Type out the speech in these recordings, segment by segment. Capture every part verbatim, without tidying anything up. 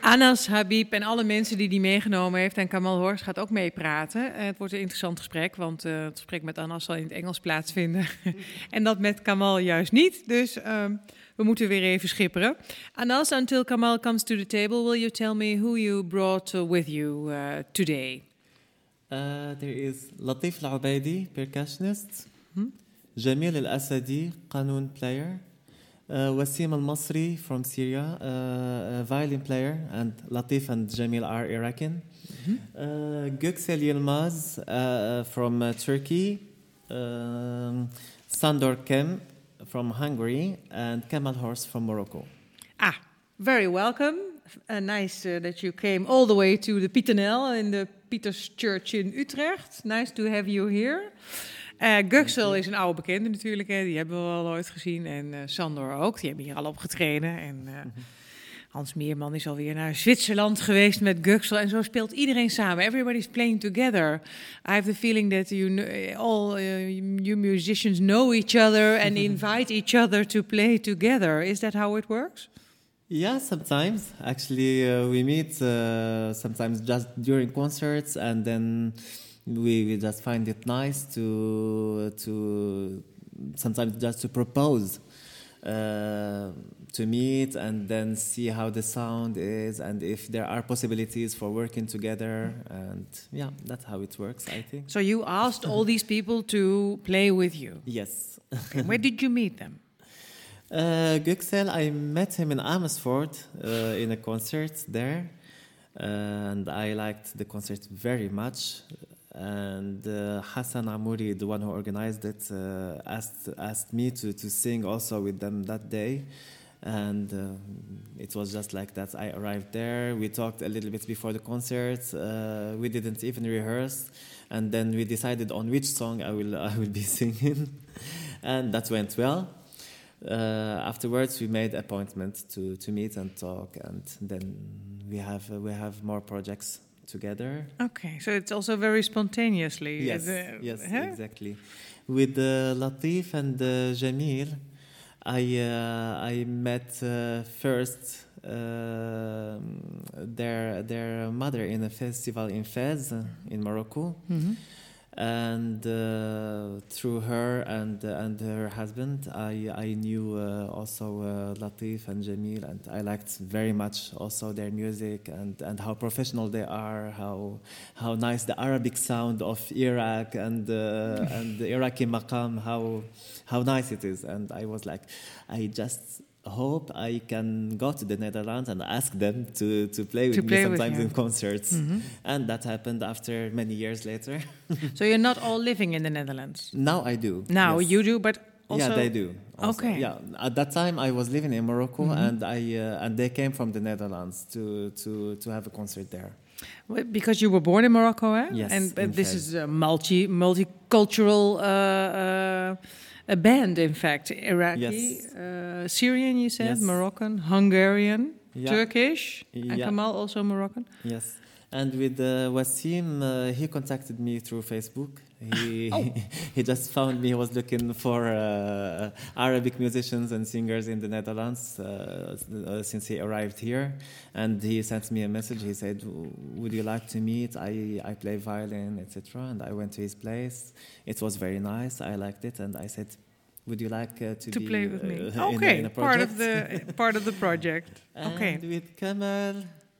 Anas Habib en alle mensen die die meegenomen heeft. En Kamal Horst gaat ook meepraten. Uh, het wordt een interessant gesprek, want uh, het gesprek met Anas zal in het Engels plaatsvinden. En dat met Kamal juist niet. Dus um, we moeten weer even schipperen. Anas, until Kamal comes to the table, will you tell me who you brought uh, with you uh, today? Uh, there is Latif Al-Ubaidi, percussionist. Hmm? Jamil Al-Asadi, qanun player. Uh, Wasim Al-Masri from Syria, uh, a violin player, and Latif and Jamil are Iraqi. Mm-hmm. Uh, Göksel Yilmaz uh, from uh, Turkey, um, Sandor Kem from Hungary, and Kamal Horst from Morocco. Ah, very welcome. Uh, nice uh, that you came all the way to the Pieternel in the Pieters Church in Utrecht. Nice to have you here. Uh, Göksel is een oude bekende natuurlijk, hè. Die hebben we al ooit gezien. En uh, Sandor ook, die hebben hier al opgetreden. En uh, mm-hmm. Hans Meerman is alweer naar Zwitserland geweest met Göksel. En zo speelt iedereen samen. Everybody's playing together. I have the feeling that you know, all uh, you musicians know each other and invite each other to play together. Is that how it works? Yeah, sometimes. Actually, uh, we meet uh, sometimes just during concerts, and then we, we just find it nice to to sometimes just to propose uh, to meet and then see how the sound is and if there are possibilities for working together. And yeah, that's how it works, I think. So you asked all these people to play with you? Yes. Okay. Where did you meet them? Uh, Göksel, I met him in Amersfoort uh, in a concert there, uh, and I liked the concert very much. And uh, Hassan Amouri, the one who organized it, uh, asked asked me to, to sing also with them that day. And uh, it was just like that. I arrived there. We talked a little bit before the concert. Uh, we didn't even rehearse, and then we decided on which song I will I will be singing, and that went well. Uh, afterwards, we made appointment to, to meet and talk, and then we have uh, we have more projects together. Okay, so it's also very spontaneously. Yes, uh, yes, huh? exactly. With uh, Latif and uh, Jamil, I uh, I met uh, first uh, their their mother in a festival in Fez uh, in Morocco. Mm-hmm. And uh, through her and uh, and her husband, I I knew uh, also uh, Latif and Jamil, and I liked very much also their music and, and how professional they are, how how nice the Arabic sound of Iraq and uh, and the Iraqi maqam, how how nice it is. And I was like, I just hope I can go to the Netherlands and ask them to, to play with to me play sometimes with in concerts. Mm-hmm. And that happened after many years later. So you're not all living in the Netherlands? Now I do. Now yes. you do, but also... Yeah, they do. Also. Okay. Yeah, at that time I was living in Morocco, mm-hmm. and I uh, and they came from the Netherlands to, to, to have a concert there. Because you were born in Morocco, eh? Yes. And uh, this is a multi multicultural uh, uh, a band, in fact. Iraqi, yes. uh, Syrian, you said, yes. Moroccan, Hungarian, yeah. Turkish, yeah. and Kamal also Moroccan. Yes. And with uh, Wasim, uh, he contacted me through Facebook. He oh. he just found me. He was looking for uh, Arabic musicians and singers in the Netherlands uh, uh, since he arrived here. And he sent me a message. He said, would you like to meet? I, I play violin, et cetera. And I went to his place. It was very nice. I liked it. And I said, would you like uh, to, to be, play with me? Uh, okay, in a, in a part of the part of the project. And okay. with Kamal,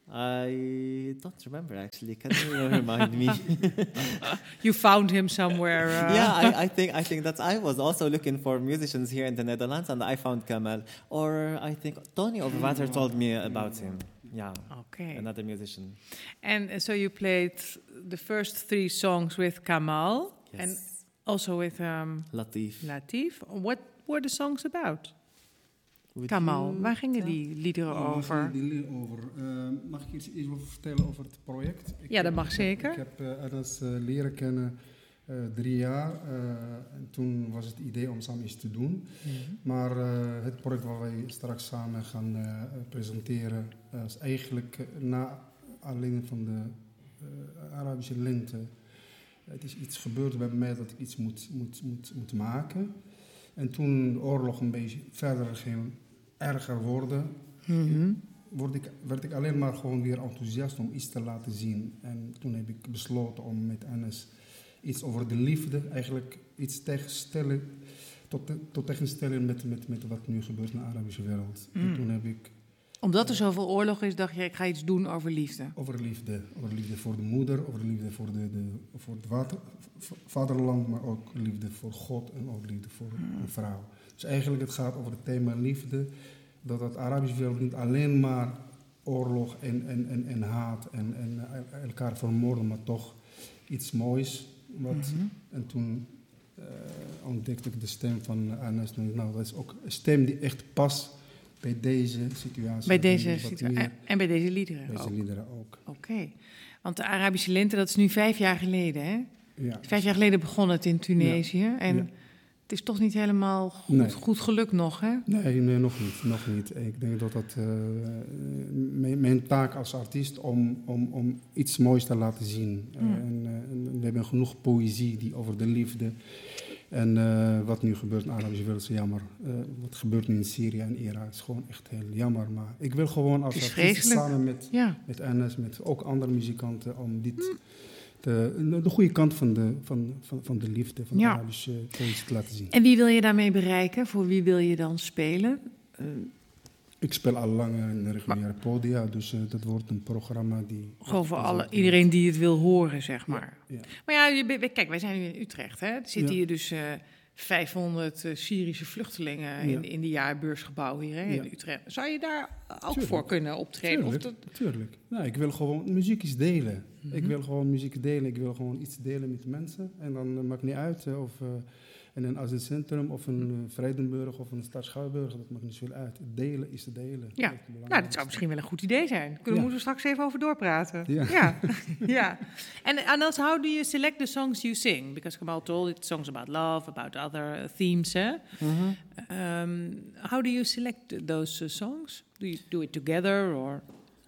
I don't remember actually. Can you remind me? You found him somewhere. Uh... Yeah, I, I think I think that I was also looking for musicians here in the Netherlands, and I found Kamal. Or I think Tony Overwater told me about him. Yeah. Okay. Another musician. And uh, so you played the first three songs with Kamal, yes. and also with um, Latif. Latif. What were the songs about? Would Kamal, you waar gingen tell? die liederen Oh, over? waar gingen die liederen over? Uh, mag ik iets, iets over vertellen over het project? Ik Ja, dat heb, mag zeker. Ik heb uh, Anas uh, leren kennen uh, drie jaar. Uh, en toen was het idee om samen iets te doen. Mm-hmm. Maar uh, het project waar wij straks samen gaan uh, presenteren... Uh, is eigenlijk uh, na aanleiding van de uh, Arabische lente. Het is iets gebeurd bij mij dat ik iets moet, moet, moet, moet maken. En toen de oorlog een beetje verder ging... erger worden, Mm-hmm. word ik, werd ik alleen maar gewoon weer enthousiast om iets te laten zien. En toen heb ik besloten om met Enes iets over de liefde, eigenlijk iets tegenstellen, tot, tot tegenstellen met, met, met wat nu gebeurt in de Arabische wereld. Mm. En toen heb ik... Omdat er zoveel oorlog is, dacht je, ik ga iets doen over liefde. Over liefde. Over liefde voor de moeder, over liefde voor, de, de, voor het water, vaderland, maar ook liefde voor God en ook liefde voor mm. een vrouw. Dus eigenlijk het gaat over het thema liefde, dat het Arabische wereld niet alleen maar oorlog en, en, en, en haat en, en elkaar vermoorden, maar toch iets moois. Wat, mm-hmm. En toen uh, ontdekte ik de stem van Enes. Nou, dat is ook een stem die echt past bij deze situatie. Bij deze situatie. En bij deze liederen Deze ook. liederen ook. Oké. Okay. Want de Arabische lente, dat is nu vijf jaar geleden, hè? Ja. Vijf jaar geleden begon het in Tunesië. Ja. En ja. Het is toch niet helemaal goed, nee. goed gelukt nog, hè? Nee, nee, nog niet. Nog niet. Ik denk dat dat uh, mijn, mijn taak als artiest om, om, om iets moois te laten zien. Mm. Uh, en, uh, en we hebben genoeg poëzie die over de liefde. En uh, wat nu gebeurt in de Arabische wereld is jammer. Uh, wat gebeurt nu in Syrië en Irak is gewoon echt heel jammer. Maar ik wil gewoon als artiest samen met, ja. met Enes, met ook andere muzikanten, om dit... Mm. De, de goede kant van de, van, van, van de liefde, van de ja. Arabische poëzie te laten zien. En wie wil je daarmee bereiken? Voor wie wil je dan spelen? Uh, ik speel al lang in de reguliere podia, dus uh, dat wordt een programma die... Gewoon voor alle, iedereen die het wil horen, zeg maar. Ja, ja. Maar ja, je, kijk, wij zijn nu in Utrecht, hè. Er zitten ja. hier dus uh, vijfhonderd uh, Syrische vluchtelingen ja. in, in de jaarbeursgebouw hier, hè, in ja. Utrecht. Zou je daar ook Tuurlijk. voor kunnen optreden? Tuurlijk, of dat... Tuurlijk. Nou, ik wil gewoon... Muziek is delen. Mm-hmm. Ik wil gewoon muziek delen. Ik wil gewoon iets delen met mensen. En dan uh, maakt niet uit uh, of... Uh, in een asielcentrum of een uh, Vrijdenburg of een stad Schouwburg, dat maakt niet zoveel uit. Delen is te delen. Ja, dat nou, dat zou misschien wel een goed idee zijn. Kunnen ja. we straks even over doorpraten. Ja. ja. ja. And, and also, how do you select the songs you sing? Because Kamal told it, songs about love, about other themes. Eh? Mm-hmm. Um, how do you select those uh, songs? Do you do it together or...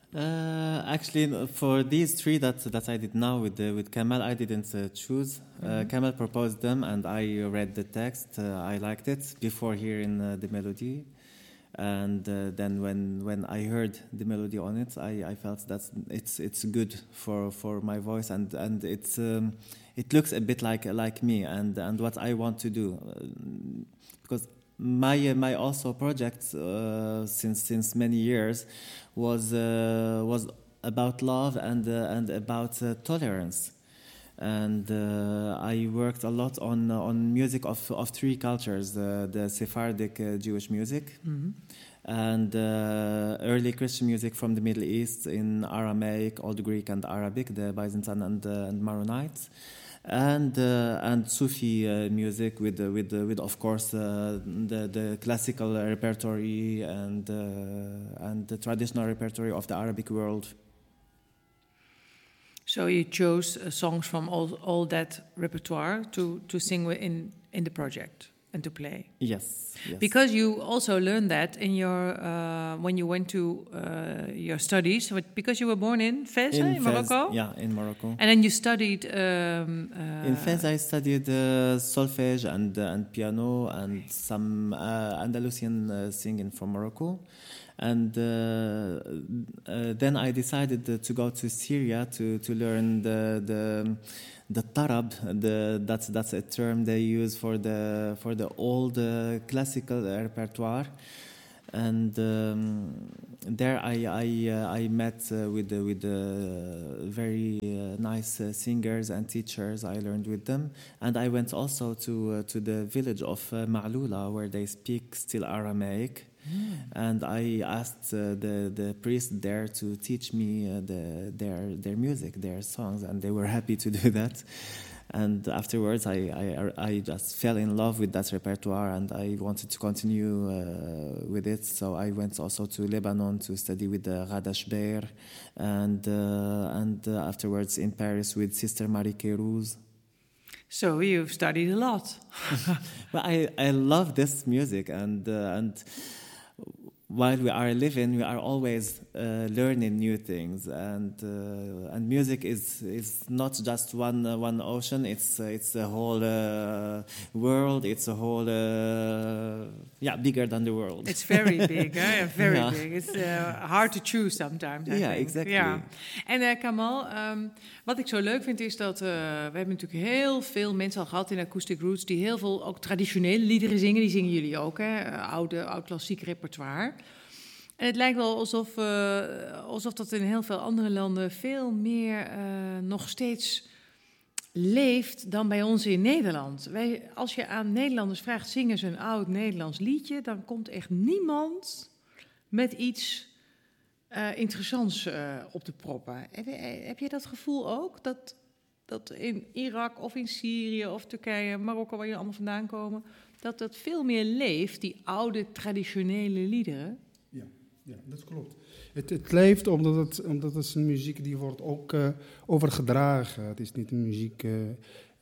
Uh, actually, for these three that that I did now with uh, with Kamal, I didn't uh, choose. Uh, mm-hmm. Kamal proposed them, and I read the text. Uh, I liked it before hearing uh, the melody, and uh, then when when I heard the melody on it, I, I felt that it's it's good for, for my voice, and and it's um, it looks a bit like like me and and what I want to do, uh, because. My uh, my also project uh, since since many years was uh, was about love and uh, and about uh, tolerance, and uh, I worked a lot on uh, on music of of three cultures: uh, the Sephardic uh, Jewish music, mm-hmm. and uh, early Christian music from the Middle East in Aramaic, Old Greek, and Arabic, the Byzantine and uh, and Maronites. And uh, and Sufi uh, music with uh, with uh, with of course uh, the the classical repertory and uh, and the traditional repertory of the Arabic world. So you chose uh, songs from all all that repertoire to to sing in in the project and to play. Yes, yes. Because you also learned that in your uh, when you went to uh, your studies. Because you were born in Fez, in, in Morocco. Fez, yeah, in Morocco. And then you studied. Um, uh, in Fez, I studied uh, solfege and uh, and piano and some uh, Andalusian uh, singing from Morocco. And uh, uh, then I decided uh, to go to Syria to, to learn the the the tarab. The, that's that's a term they use for the for the old uh, classical repertoire. And um, there I I, uh, I met uh, with the, with the very uh, nice uh, singers and teachers. I learned with them, and I went also to uh, to the village of uh, Ma'loula, where they speak still Aramaic. Mm. And I asked uh, the the priest there to teach me uh, the their their music, their songs, and they were happy to do that. And afterwards, I, I I just fell in love with that repertoire, and I wanted to continue uh, with it. So I went also to Lebanon to study with the Ghada Shbeir, and uh, and uh, afterwards in Paris with Sister Marie Kérouz. So you've studied a lot. Well, I I love this music, and uh, and. While we are living, we are always uh, learning new things, and uh, and music is is not just one uh, one ocean. It's uh, it's a whole uh, world. It's a whole uh, yeah bigger than the world. It's very big, eh? Very Yeah. big. It's uh, hard to choose sometimes. I Yeah, think. exactly. Ja. En uh, Kamal, um, wat ik zo leuk vind is dat uh, we hebben natuurlijk heel veel mensen al gehad in Acoustic Roots die heel veel ook traditionele liederen zingen. Die zingen jullie ook, hè? Uh, oude, oud klassiek repertoire. En het lijkt wel alsof, uh, alsof dat in heel veel andere landen veel meer uh, nog steeds leeft dan bij ons in Nederland. Wij, als je aan Nederlanders vraagt, zingen ze een oud Nederlands liedje, dan komt echt niemand met iets uh, interessants uh, op te proppen. Heb, heb je dat gevoel ook? Dat, dat in Irak of in Syrië of Turkije, Marokko, waar jullie allemaal vandaan komen, dat dat veel meer leeft, die oude traditionele liederen? Ja, ja, dat klopt. Het, het leeft omdat het, omdat het is een muziek die wordt ook uh, overgedragen. Het is niet een muziek... Uh, uh,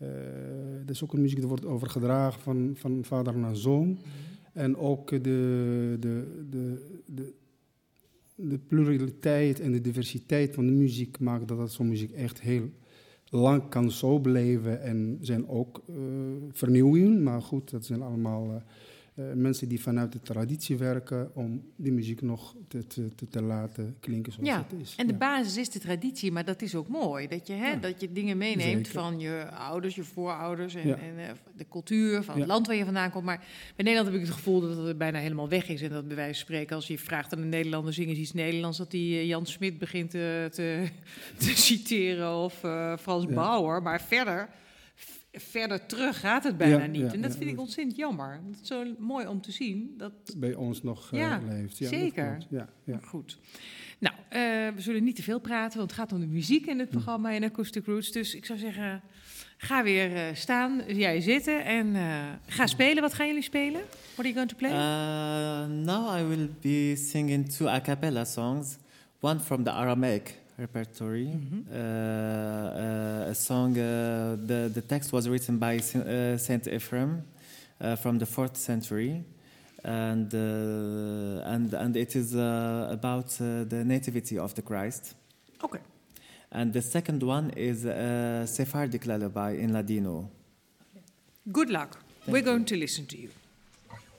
het is ook een muziek die wordt overgedragen van, van vader naar zoon. Mm-hmm. En ook de, de, de, de, de pluraliteit en de diversiteit van de muziek maakt dat het zo'n muziek echt heel lang kan zo blijven. En zijn ook uh, vernieuwingen, maar goed, dat zijn allemaal... Uh, Uh, mensen die vanuit de traditie werken om die muziek nog te, te, te laten klinken zoals ja, het is. En de ja. basis is de traditie, maar dat is ook mooi. Dat je, hè, ja. dat je dingen meeneemt Zeker. van je ouders, je voorouders en, Ja. en uh, de cultuur van ja. het land waar je vandaan komt. Maar bij Nederland heb ik het gevoel dat het bijna helemaal weg is. En dat bij wijze van spreken, als je vraagt aan een Nederlander, zingen ze iets Nederlands, dat die uh, Jan Smit begint te, te, te citeren of uh, Frans ja. Bauer. Maar verder... Verder terug gaat het bijna ja, niet. Ja, en dat ja, vind ik ontzettend jammer. Het is zo mooi om te zien. Dat bij ons nog uh, ja, leeft. Ja, zeker. Ja, ja. Goed. Nou, uh, we zullen niet te veel praten, want het gaat om de muziek in het programma in Acoustic Roots. Dus ik zou zeggen, ga weer uh, staan, jij zitten en uh, ga spelen. Wat gaan jullie spelen? What are you going to play? Uh, now I will be singing two a cappella songs. One from the Aramaic repertory, mm-hmm. uh, uh, a song, uh, the, the text was written by uh, Saint Ephraim uh, from the fourth century, and, uh, and, and it is uh, about uh, the nativity of the Christ. Okay. And the second one is a Sephardic lullaby in Ladino. Good luck. Thank We're you. going to listen to you.